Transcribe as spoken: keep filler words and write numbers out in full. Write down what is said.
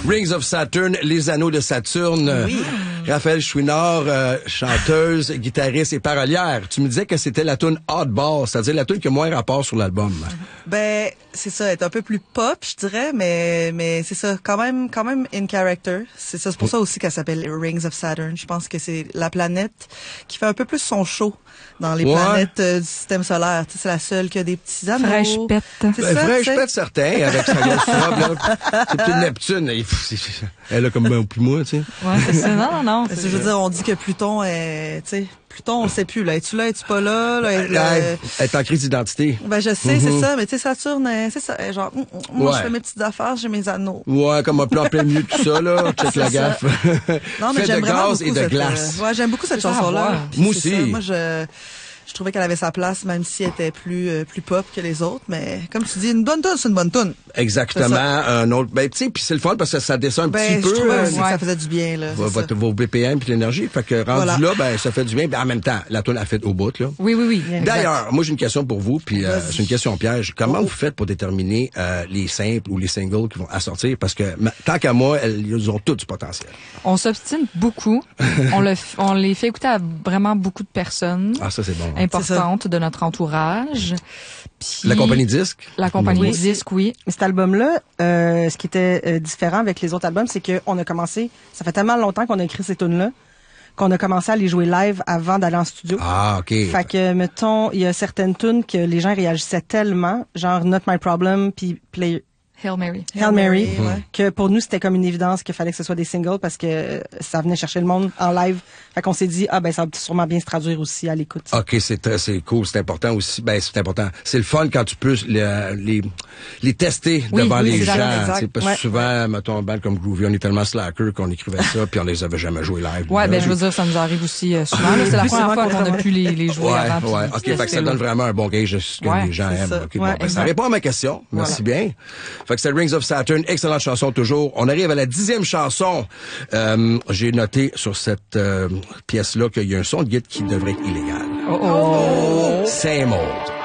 Rings of Saturn, les anneaux de Saturne. Oui. Raphaël Chouinard, euh, chanteuse, guitariste et parolière. Tu me disais que c'était la tune Oddball, c'est-à-dire la tune qui a moins rapport sur l'album. Ben, c'est ça, elle est un peu plus pop, je dirais, mais mais c'est ça, quand même quand même in character. C'est ça, c'est pour ça aussi qu'elle s'appelle Rings of Saturn. Je pense que c'est la planète qui fait un peu plus son show dans les ouais. planètes euh, du système solaire. Tu sais, c'est la seule qui a des petits anneaux. Fraîche pète. C'est ben, ça, fraîche t'sais. pète certain, avec sa grosse robe, là. C'est peut-être Neptune. Elle a comme ben plus moi, tu sais. Ouais, c'est ça. Non, non, non. C'est, je veux dire, on dit que Pluton est, tu sais, Pluton, on sait plus, là. Es-tu là, es-tu pas là? là elle, euh, elle est en crise d'identité. Ben, je sais, mm-hmm. c'est ça, mais tu sais, Saturne, c'est ça. Genre, mm, mm, moi, ouais. je fais mes petites affaires, j'ai mes anneaux. Ouais, comme un plan plein milieu de tout ça, là. Check la gaffe. Non, mais fait j'aime de vraiment gaz beaucoup et de cette, glace. Euh, ouais, j'aime beaucoup cette chanson-là. Moi aussi. Ça. Moi, je, je trouvais qu'elle avait sa place, même si elle était plus, euh, plus pop que les autres. Mais, comme tu dis, une bonne tune, c'est une bonne tune. Exactement. Un autre, ben, tu sais, puis c'est le fun parce que ça descend un ben, petit peu. Je trouvais aussi ouais. que ça faisait du bien, là. Votre, vos B P M puis l'énergie. Fait que rendu voilà. là, ben, ça fait du bien. Ben, en même temps, la tune a fait au bout, là. Oui, oui, oui. D'ailleurs, moi, j'ai une question pour vous, puis euh, c'est une question piège. Comment oh. vous faites pour déterminer euh, les simples ou les singles qui vont à sortir? Parce que, ma, tant qu'à moi, elles, ils ont tous du potentiel. On s'obstine beaucoup. on, le, on les fait écouter à vraiment beaucoup de personnes. Ah, ça, c'est bon. Hein. Importantes de notre entourage. Puis, la compagnie disque? La compagnie oui. disque, oui. Mais cet album-là, euh, ce qui était euh, différent avec les autres albums, c'est qu'on a commencé, ça fait tellement longtemps qu'on a écrit ces tunes-là, qu'on a commencé à les jouer live avant d'aller en studio. Ah, OK. Fait que, mettons, il y a certaines tunes que les gens réagissaient tellement, genre Not My Problem, puis Play... Hail Mary. Hail Mary, Hail Mary ouais. que pour nous, c'était comme une évidence qu'il fallait que ce soit des singles parce que ça venait chercher le monde en live. Fait qu'on s'est dit, ah ben ça va sûrement bien se traduire aussi à l'écoute. OK, c'est très, c'est cool, c'est important aussi. Ben, c'est important. C'est le fun quand tu peux les, les, les tester oui, devant oui, les gens. Exact. Parce que ouais. souvent, mettons, un band comme Groovy, on est tellement slacker qu'on écrivait ça puis on les avait jamais joués live. Ouais, ben je veux dire, ça nous arrive aussi euh, souvent. Là, c'est la première fois qu'on a pu les, les jouer ouais, avant. Ouais, OK, fait que ça donne vraiment un bon gauge de ce que ouais, les gens aiment. Ça. Okay, ouais, bon, ben, ça répond à ma question. Merci voilà. bien. Fait que c'est Rings of Saturn, excellente chanson toujours. On arrive à la dixième chanson. Euh, j'ai noté sur cette euh, pièce-là qu'il y a un son de guitare qui devrait être illégal. Oh oh! Same old.